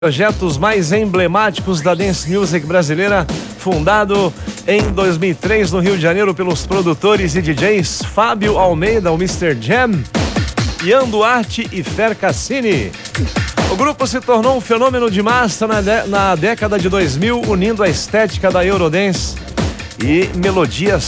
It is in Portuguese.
Projetos mais emblemáticos da dance music brasileira, fundado em 2003 no Rio de Janeiro pelos produtores e DJs Fábio Almeida, o Mr. Jam, Ian Duarte e Fer Cassini. O grupo se tornou um fenômeno de massa na década de 2000, unindo a estética da Eurodance e melodias